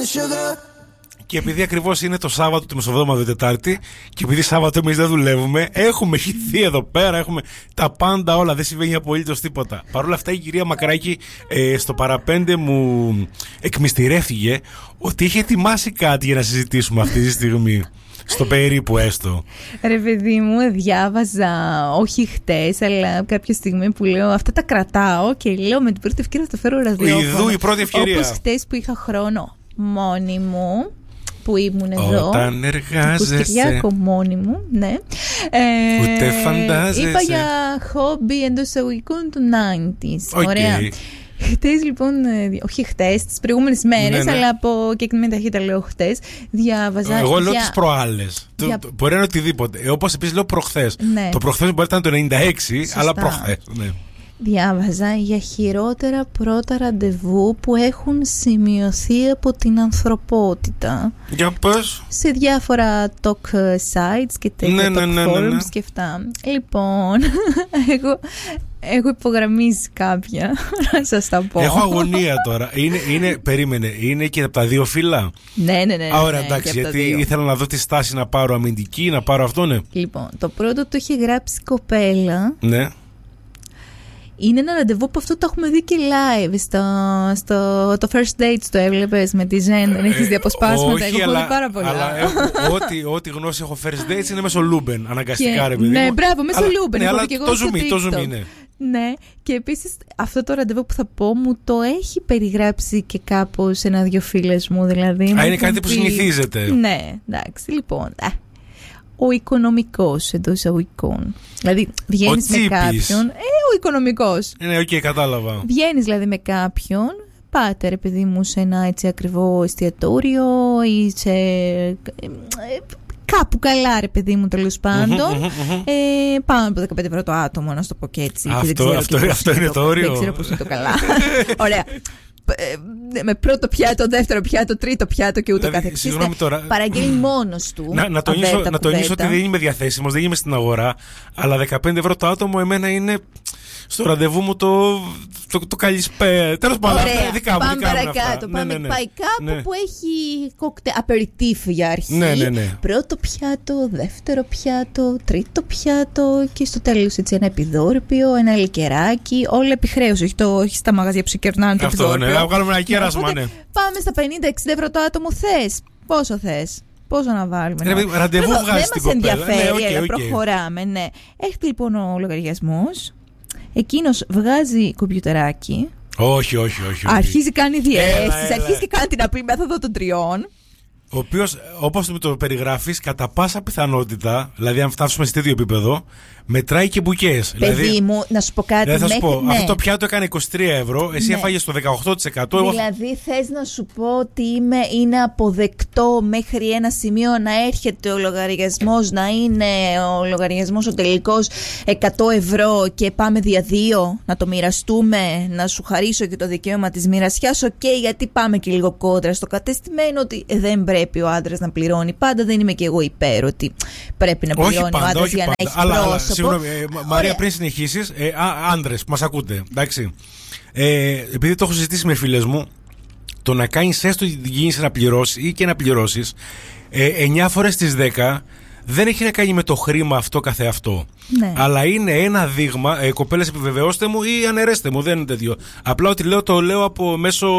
Και επειδή ακριβώς είναι το Σάββατο, τη Μεσοβδόμαδα Τετάρτη, και επειδή Σάββατο εμείς δεν δουλεύουμε, έχουμε χυθεί εδώ πέρα, έχουμε τα πάντα όλα, δεν συμβαίνει απολύτως τίποτα. Παρ' όλα αυτά η κυρία Μακράκη στο παραπέντε μου εκμυστηρεύτηκε ότι είχε ετοιμάσει κάτι για να συζητήσουμε αυτή τη στιγμή. Στο περίπου έστω. Ρε παιδί μου, διάβαζα, όχι χτες, αλλά κάποια στιγμή που λέω αυτά τα κρατάω και λέω με την πρώτη ευκαιρία θα το φέρω ραδιόφωνο. Ιδού η πρώτη ευκαιρία. Όπως χτες που είχα χρόνο μόνη μου, που ήμουν εδώ. Όταν εργάζεσαι. Κυριάκο μόνη μου, ναι. Ούτε φαντάζεσαι. Είπα για χόμπι εντός εισαγωγικών του 90's. Okay. Ωραία. Χτες λοιπόν, όχι χτες, τις προηγούμενες μέρες, αλλά από κεκτημένη ταχύτητα λέω χτες, διάβαζα. Εγώ λέω τις προάλλες. Μπορεί να είναι οτιδήποτε. Όπως επίσης λέω προχθές. Ναι. Το προχθές μπορεί να ήταν το 96, σωστά. Αλλά προχθές. Ναι. Διάβαζα για χειρότερα πρώτα ραντεβού που έχουν σημειωθεί από την ανθρωπότητα. Για πες. Σε διάφορα talk sites και τέτοια forums και αυτά. Λοιπόν, έχω υπογραμμίσει κάποια. Να σας τα πω. Έχω αγωνία τώρα. Περίμενε, είναι και από τα δύο φύλλα. Ναι. Ωραία, εντάξει, γιατί ήθελα να δω τη στάση να πάρω αμυντική, να πάρω αυτό, ναι. Λοιπόν, το πρώτο το είχε γράψει κοπέλα. Ναι. Είναι ένα ραντεβού που αυτό το έχουμε δει και live το first date το έβλεπες με τη Ζεν, δεν έχεις διαποσπάσματα, εγώ έχω δει πάρα πολλά. Αλλά ό,τι γνώση έχω first dates είναι μέσω Λούμπεν, αναγκαστικά ρε παιδί. Ναι, μπράβο, μέσω Λούμπεν. Ναι, αλλά το zoom είναι. Ναι, και επίσης αυτό το ραντεβού που θα πω μου το έχει περιγράψει και κάπως ένα-δυο φίλες μου, δηλαδή. Είναι κάτι που συνηθίζεται. Ναι, εντάξει, λοιπόν. Ο οικονομικός εντός εισαγωγικών. Δηλαδή βγαίνεις με κάποιον. Ο οικονομικός. Ναι, οκ, κατάλαβα. Βγαίνεις δηλαδή με κάποιον. Πάτε ρε παιδί μου σε ένα έτσι ακριβό εστιατόριο ή σε κάπου καλά ρε παιδί μου τέλος πάντων. Πάνω από 15 ευρώ το άτομο, να σου το πω και έτσι. Αυτό είναι το όριο. Δεν ξέρω πώς είναι το καλά. Ωραία. Με πρώτο πιάτο, δεύτερο πιάτο, τρίτο πιάτο και ούτω καθεξής. Παραγγέλνει μόνος του. Να τονίσω ότι δεν είμαι διαθέσιμος, δεν είμαι στην αγορά. Αλλά 15 ευρώ το άτομο εμένα είναι στο ραντεβού μου το καλησπέρα. Τέλος πάντων, δικά μου. Πάμε παρακάτω. Πάει κάπου που έχει απεριτίφ για αρχή. Ναι. Πρώτο πιάτο, δεύτερο πιάτο, τρίτο πιάτο και στο τέλος έτσι ένα επιδόρπιο, ένα λικεράκι. Όλα επιχρέωση. Όχι στα μαγαζιά που σε κερνάνε το επιδόρπιο. Αυτό, ναι, να βγάλουμε ένα κέρασμα, ναι. Πάμε στα 50-60 ευρώ το άτομο. Θες? Πόσο θες? Πόσο να βάλουμε? Ραντεβού βγάζει την κοπέλα. Δεν μας ενδιαφέρει, αλλά προχωράμε. Ναι. Έχετε λοιπόν ο λογαριασμός. Εκείνος βγάζει κομπιουτεράκι. Όχι. Αρχίζει κάνει διέστηση, αρχίζει και κάνει την απλή μέθοδο των τριών. Ο οποίος, όπως το περιγράφεις, κατά πάσα πιθανότητα, δηλαδή αν φτάσουμε σε τέτοιο επίπεδο, μετράει και μπουκές. Παιδί δηλαδή, μου, να σου πω κάτι. Θα σου πω, ναι. Αυτό το πιάτο έκανε 23 ευρώ, εσύ έφαγες το 18%. Δηλαδή θες να σου πω ότι είναι αποδεκτό μέχρι ένα σημείο να έρχεται ο λογαριασμός, να είναι ο λογαριασμός ο τελικός 100 ευρώ και πάμε δια δύο, να το μοιραστούμε, να σου χαρίσω και το δικαίωμα της μοιρασιάς. Οκ, γιατί πάμε και λίγο κόντρα στο κατεστημένο ότι δεν πρέπει ο άντρας να πληρώνει. Πάντα δεν είμαι και εγώ υπέρ ότι πρέπει να πληρώνει ο άντρας για να έχει πρόσωπο. Συγγνώμη, Μαρία, πριν συνεχίσεις, άντρες που μας ακούτε, εντάξει. Επειδή το έχω συζητήσει με φίλες μου, το να κάνεις έστω την κίνηση να πληρώσεις ή και να πληρώσεις 9 φορές στις 10 δεν έχει να κάνει με το χρήμα αυτό καθεαυτό. Ναι. Αλλά είναι ένα δείγμα, κοπέλες επιβεβαιώστε μου ή αναιρέστε μου, δεν είναι τέτοιο. Απλά ότι το λέω από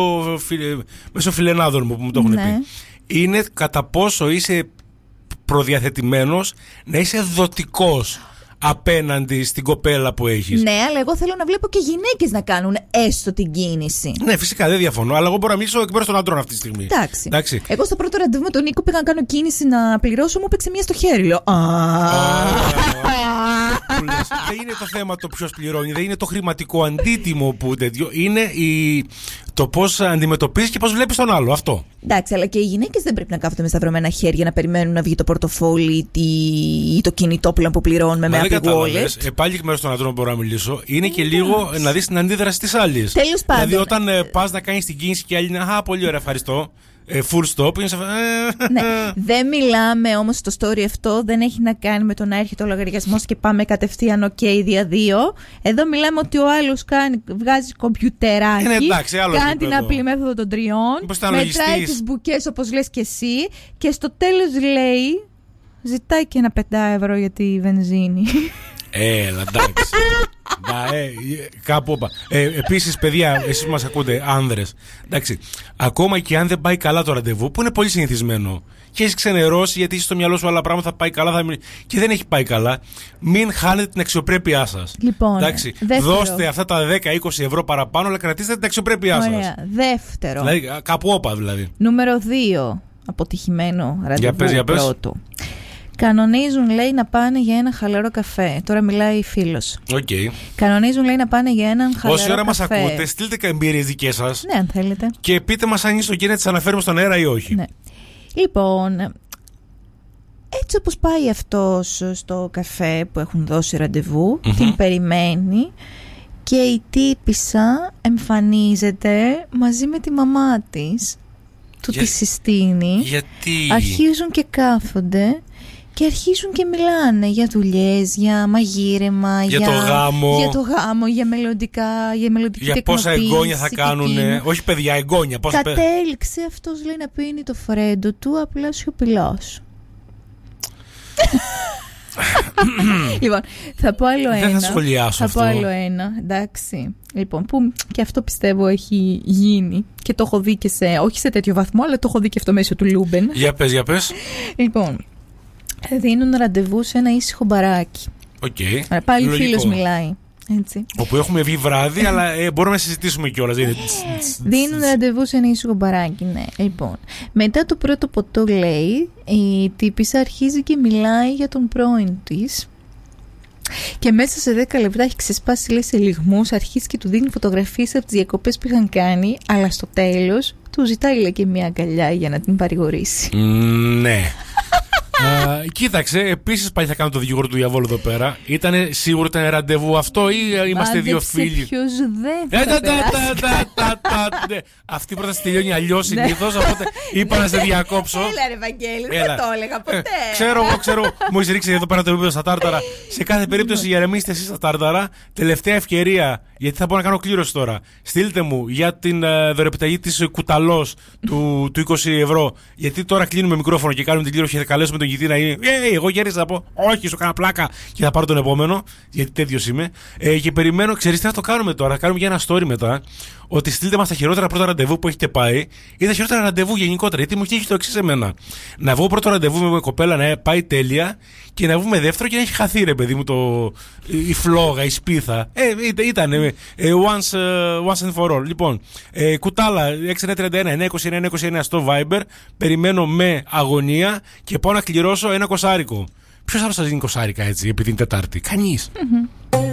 μέσω φιλενάδων μου που μου το έχουν πει. Είναι κατά πόσο είσαι προδιαθετημένος να είσαι δοτικός απέναντι στην κοπέλα που έχεις. Ναι, αλλά εγώ θέλω να βλέπω και γυναίκες να κάνουν έστω την κίνηση. Ναι, φυσικά δεν διαφωνώ, αλλά εγώ μπορώ να μιλήσω εκ μέρους των αντρών αυτή τη στιγμή. Εντάξει. Εγώ στο πρώτο ραντεβού με τον Νίκο πήγα να κάνω κίνηση να πληρώσω, μου έπαιξε μία στο χέρι. Λέω. Δεν είναι το θέμα το ποιος πληρώνει, δεν είναι το χρηματικό αντίτιμο που τέτοιο. Είναι το πώς αντιμετωπίζεις και πώς βλέπεις τον άλλο. Αυτό. Εντάξει, αλλά και οι γυναίκες δεν πρέπει να κάθονται με σταυρωμένα χέρια να περιμένουν να βγει το πορτοφόλι ή το κινητόπουλο που πληρώνουμε με Apple Wallet. Πάλι εκ μέρους των αντρών μπορώ να μιλήσω. Είναι και λίγο να δεις την αντίδραση της άλλης. Τέλος πάντων. Δηλαδή, όταν πας να κάνεις την κίνηση και η άλλη είναι πολύ ωραία, ευχαριστώ. full stop. Ναι. Δεν μιλάμε όμως στο story αυτό, δεν έχει να κάνει με το να έρχεται ο λογαριασμός και πάμε κατευθείαν OK δια 2. Εδώ μιλάμε ότι ο άλλος βγάζει κομπιουτεράκι, κάνει την απλή μέθοδο των 3, μετράει τις μπουκές όπως λες και εσύ και στο τέλος λέει, ζητάει και ένα 5 ευρώ για τη βενζίνη. Έλα, εντάξει. Κάπου όπα. Επίσης, παιδιά, εσείς που μας ακούτε, άνδρες, εντάξει, ακόμα και αν δεν πάει καλά το ραντεβού, που είναι πολύ συνηθισμένο, και έχεις ξενερώσει γιατί είσαι στο μυαλό σου άλλα πράγματα, θα πάει καλά, και δεν έχει πάει καλά, μην χάνετε την αξιοπρέπειά σας. Λοιπόν, εντάξει, δώστε αυτά τα 10-20 ευρώ παραπάνω, αλλά κρατήστε την αξιοπρέπειά σας. Ωραία. Δεύτερο. Δηλαδή, κάπου όπα δηλαδή. Νούμερο 2. Αποτυχημένο ραντεβού. Για πες. Πρώτο. Κανονίζουν, λέει, να πάνε για ένα χαλαρό καφέ. Τώρα μιλάει φίλος. Okay. Κανονίζουν, λέει, να πάνε για έναν χαλαρό καφέ. Όση ώρα μας ακούτε, στείλτε εμπειρίες δικές σας. Ναι, αν θέλετε. Και πείτε μας αν είστε να τις αναφέρουμε στον αέρα ή όχι. Ναι. Λοιπόν, έτσι όπως πάει αυτός στο καφέ που έχουν δώσει ραντεβού, την περιμένει και η τύπισσα εμφανίζεται μαζί με τη μαμά της. Του τη συστήνει. Γιατί? Αρχίζουν και κάθονται και αρχίζουν και μιλάνε για δουλειές, για μαγείρεμα, για το γάμο, για μελλοντική για πόσα εγγόνια θα κάνουν. Όχι παιδιά, εγγόνια. Κατέληξε αυτός, λέει, να πίνει το φρέντο του απλά σιωπηλός. Λοιπόν, θα πω άλλο ένα. Δεν θα σχολιάσω αυτό. Θα πω άλλο ένα, εντάξει. Λοιπόν, που και αυτό πιστεύω έχει γίνει και το έχω δει και όχι σε τέτοιο βαθμό, αλλά το έχω δει και αυτό μέσω του Λούμπεν. Για πες. Λοιπόν, δίνουν ραντεβού σε ένα ήσυχο μπαράκι. Okay. Πάλι φίλος μιλάει. Έτσι. Όπου έχουμε βγει βράδυ, αλλά μπορούμε να συζητήσουμε κιόλας. Δίνουν ραντεβού σε ένα ήσυχο μπαράκι, ναι. Λοιπόν, μετά το πρώτο ποτό, λέει, η τύπισσα αρχίζει και μιλάει για τον πρώην της. Και μέσα σε 10 λεπτά έχει ξεσπάσει, λέει, σε λυγμούς, αρχίζει και του δίνει φωτογραφίες από τις διακοπές που είχαν κάνει, αλλά στο τέλος του ζητάει, λέει, και μια αγκαλιά για να την παρηγορήσει. Ναι. Κοίταξε, επίσης πάλι θα κάνω το δικηγόρο του διαβόλου εδώ πέρα. Ήτανε σίγουρο ήταν ραντεβού αυτό ή είμαστε δύο φίλοι? Ποιος δεν θα περάσει. Αυτή η πρόταση τελειώνει αλλιώς συνήθως, οπότε είπα να σε διακόψω. Έλα ρε Βαγγέλη, δεν το έλεγα ποτέ. Ξέρω, μου έχει ρίξει εδώ πέρα το επίπεδο στα τάρταρα. Σε κάθε περίπτωση γερεμίστε εσείς στα τάρταρα. Τελευταία ευκαιρία, γιατί θα μπορώ να κάνω κλήρωση τώρα. Στείλτε μου για την δωρεπιταγή της Κουταλός του 20 ευρώ. Γιατί τώρα κλείνουμε μικρόφωνο και κάνουμε την κλήρωση και θα καλέσουμε τον γητή να είναι. Εγώ γέριζα να πω, όχι, σου κάνα πλάκα και θα πάρω τον επόμενο. Γιατί τέτοιος είμαι. Και περιμένω, ξέρεις τι θα το κάνουμε τώρα. Θα κάνουμε για ένα story μετά. Ότι στείλτε μας τα χειρότερα πρώτα ραντεβού που έχετε πάει ή τα χειρότερα ραντεβού γενικότερα. Γιατί μου έχει το εξής εμένα. Να βγω πρώτο ραντεβού με κοπέλα να πάει τέλεια και να βγούμε δεύτερο και να έχει χαθεί, ρε παιδί μου, η φλόγα, η σπίθα. Ήταν once and for all. Λοιπόν, κουτάλα 6931-929-929 στο Viber. Περιμένω με αγωνία και πάω να κληρώσω ένα κοσάρικο. Ποιος άλλος θα δίνει κοσάρικα έτσι, επειδή είναι Τετάρτη? Κανείς.